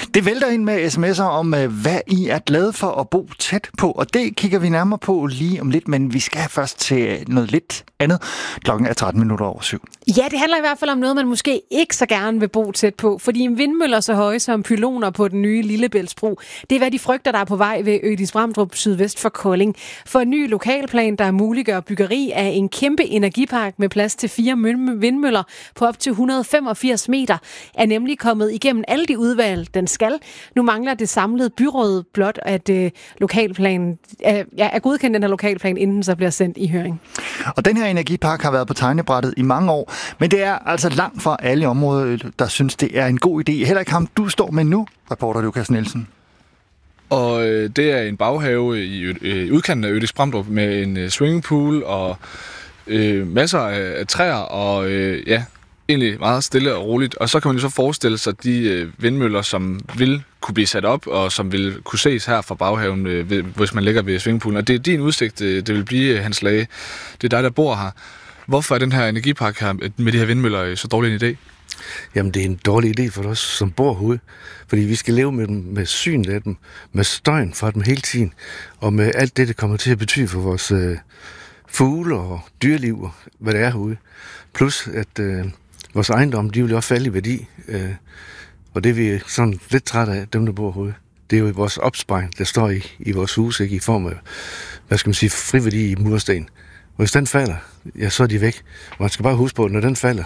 Det vælter ind med sms'er om, hvad I er glade for at bo tæt på, og det kigger vi nærmere på lige om lidt, men vi skal først til noget lidt andet. Klokken er 7:13. Ja, det handler i hvert fald om noget, man måske ikke så gerne vil bo tæt på, fordi en vindmøller så høje som pyloner på den nye Lillebæltsbro, det er hvad de frygter, der er på vej ved Ødis-Bramdrup sydvest for Kolding. For en ny lokalplan, der muliggør byggeri af en kæmpe energipark med plads til 4 vindmøller på op til 185 meter, er nemlig kommet igennem alle de udvalg, den skal. Nu mangler det samlede byråd blot, at lokalplanen er godkendt den her lokalplan, inden den så bliver sendt i høring. Og den her energipark har været på tegnebrættet i mange år, men det er altså langt fra alle områder, der synes, det er en god idé. Heller ikke ham, du står med nu, reporter Lukas Nielsen. Og det er en baghave i udkanten af Ødis-Bramdrup med en swimmingpool og masser af træer og egentlig meget stille og roligt. Og så kan man jo så forestille sig de vindmøller, som vil kunne blive sat op, og som vil kunne ses her fra baghaven, hvis man ligger ved swimmingpoolen. Og det er din udsigt, det vil blive, Hans Lage. Det er dig, der bor her. Hvorfor er den her energipark her med de her vindmøller så dårlig en idé? Jamen, det er en dårlig idé for os, som bor herude. Fordi vi skal leve med dem, med synet af dem, med støjen fra dem hele tiden, og med alt det kommer til at betyde for vores fugle og dyreliv, og hvad det er herude. Plus, at vores ejendom, de vil jo også falde i værdi. Og det er vi sådan lidt trætte af, dem der bor herude. Det er jo vores opsparing, der står i vores hus, ikke, i form af, friværdi i mursten. Og hvis den falder, ja, så er de væk. Og man skal bare huske på, at når den falder,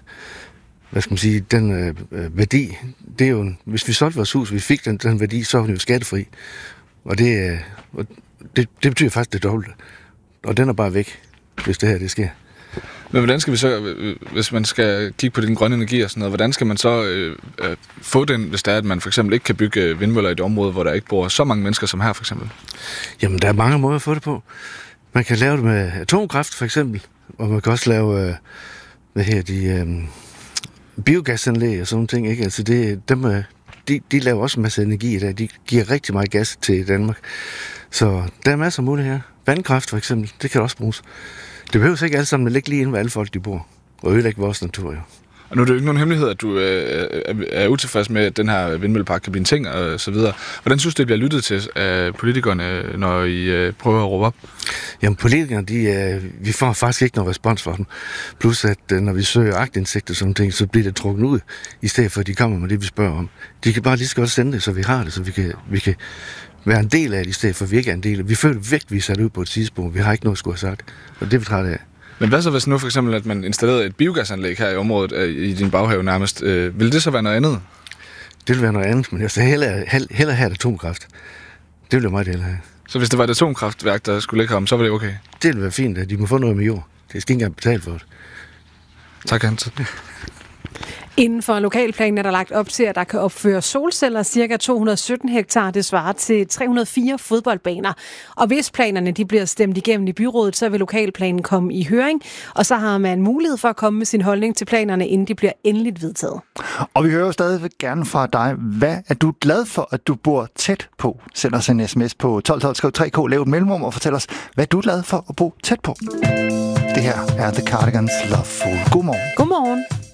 den værdi, det er jo, hvis vi solgte vores hus, vi fik den værdi, så var den jo skattefri. Og det betyder faktisk det dobbelte. Og den er bare væk, hvis det her det sker. Men hvordan skal vi så, hvis man skal kigge på den grønne energi og sådan noget, hvordan skal man så få den, hvis det er, at man for eksempel ikke kan bygge vindmøller i et område, hvor der ikke bor så mange mennesker som her for eksempel? Jamen, der er mange måder at få det på. Man kan lave det med atomkraft for eksempel, og man kan også lave biogasanlæg og sådan ting, ikke? Altså de laver også en masse energi i det. De giver rigtig meget gas til Danmark. Så der er masser af muligheder. Vandkraft for eksempel, det kan også bruges. Det behøver ikke alle sammen at ligge lige inde, hvor alle folk de bor, og ødelægge vores natur, jo. Og nu er det jo ikke nogen hemmelighed, at du er utilfreds med, at den her vindmøllepark kan blive en ting og så videre. Hvordan synes du, det bliver lyttet til af politikerne, når I prøver at råbe op? Jamen, politikerne, vi får faktisk ikke noget respons for dem. Plus, at når vi søger aktindsigt og sådan ting, så bliver det trukket ud, i stedet for, at de kommer med det, vi spørger om. De kan bare lige så godt sende det, så vi har det, så vi kan være en del af det, i stedet for, at vi ikke er en del af det. Vi føler virkelig, vi er sat ud på et tidspunkt. Vi har ikke noget at skulle have sagt, og det er vi trætte af. Men hvad så hvis nu for eksempel, at man installerede et biogasanlæg her i området, i din baghave nærmest? Vil det så være noget andet? Det vil være noget andet, men jeg skal hellere have atomkraft. Det vil jeg meget hellere have. Så hvis det var et atomkraftværk, der skulle ligge her om, så var det okay? Det ville være fint, at de må få noget med jord. Det skal ikke engang betale for det. Tak, Hans. Inden for lokalplanen er der lagt op til, at der kan opføre solceller cirka 217 hektar. Det svarer til 304 fodboldbaner. Og hvis planerne de bliver stemt igennem i byrådet, så vil lokalplanen komme i høring. Og så har man mulighed for at komme med sin holdning til planerne, inden de bliver endeligt vedtaget. Og vi hører jo stadig gerne fra dig. Hvad er du glad for, at du bor tæt på? Send os en sms på 1212, skriv 3K, lav et mellemrum og fortæl os, hvad du er glad for at bo tæt på. Det her er The Cardigans Loveful. Godmorgen. Godmorgen.